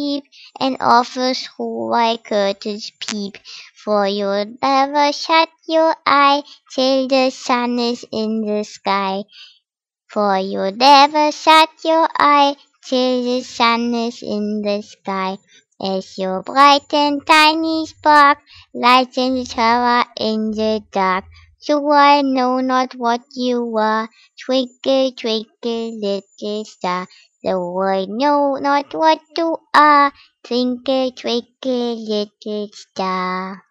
deep, and offers who why curtains peep. For you'll never shut your eye till the sun is in the sky. For you'll never shut your eye till the sun is in the sky. As your bright and tiny spark lights in the tower in the dark. So I know not what you are, twinkle, twinkle, little star. Though I know not what you are, twinkle, twinkle, little star.